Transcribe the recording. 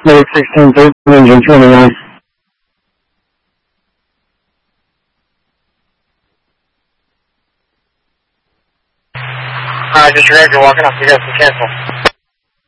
Late 16, engine 29. Disregard, you're walking off. You got some cancel.